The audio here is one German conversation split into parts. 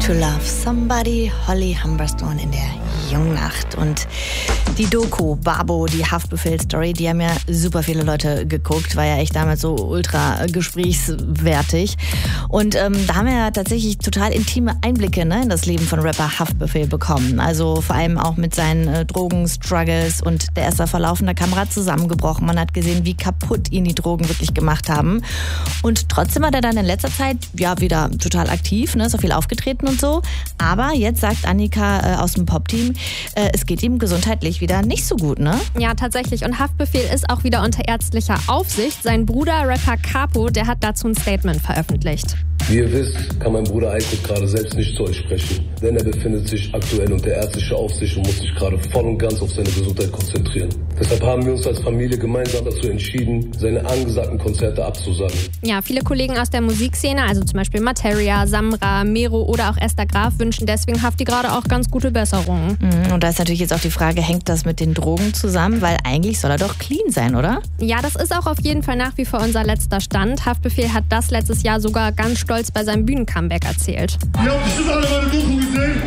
to Love Somebody, Holly Humberstone in der Jungnacht. Und die Doku Babo, die Haftbefehl-Story, die haben ja super viele Leute geguckt, war ja echt damals so ultra gesprächswertig. Und da haben wir ja tatsächlich total intime Einblicke in das Leben von Rapper Haftbefehl bekommen. Also vor allem auch mit seinen Drogenstruggles, und der ist da vor laufender Kamera zusammengebrochen. Man hat gesehen, wie kaputt ihn die Drogen wirklich gemacht haben. Und trotzdem war er dann in letzter Zeit ja wieder total aktiv, ist auch viel aufgetreten und so. Aber jetzt sagt Annika aus dem Pop-Team, es geht ihm gesundheitlich wieder nicht so gut, ne? Ja, tatsächlich. Und Haftbefehl ist auch wieder unter ärztlicher Aufsicht. Sein Bruder, Rapper Capo, der hat dazu ein Statement veröffentlicht. Wie ihr wisst, kann mein Bruder Aykut gerade selbst nicht zu euch sprechen, denn er befindet sich aktuell unter ärztlicher Aufsicht und muss sich gerade voll und ganz auf seine Gesundheit konzentrieren. Deshalb haben wir uns als Familie gemeinsam dazu entschieden, seine angesagten Konzerte abzusagen. Ja, viele Kollegen aus der Musikszene, also zum Beispiel Materia, Samra, Mero oder auch Esther Graf, wünschen deswegen Hafti gerade auch ganz gute Besserungen. Und da ist natürlich jetzt auch die Frage, hängt das mit den Drogen zusammen? Weil eigentlich soll er doch clean sein, oder? Ja, das ist auch auf jeden Fall nach wie vor unser letzter Stand. Haftbefehl hat das letztes Jahr sogar ganz stolz bei seinem Bühnencomeback erzählt. Ihr habt bestimmt alle meine Doku gesehen.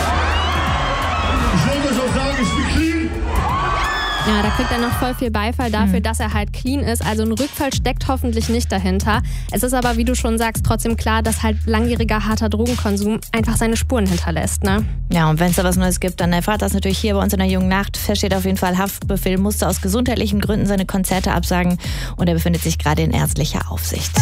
Ich wollte euch auch sagen, ich bin clean. Ja, da kriegt er noch voll viel Beifall dafür, dass er halt clean ist. Also ein Rückfall steckt hoffentlich nicht dahinter. Es ist aber, wie du schon sagst, trotzdem klar, dass halt langjähriger harter Drogenkonsum einfach seine Spuren hinterlässt, ne? Ja, und wenn es da was Neues gibt, dann erfahrt das natürlich hier bei uns in der Jungnacht. Fest steht auf jeden Fall, Haftbefehl musste aus gesundheitlichen Gründen seine Konzerte absagen und er befindet sich gerade in ärztlicher Aufsicht.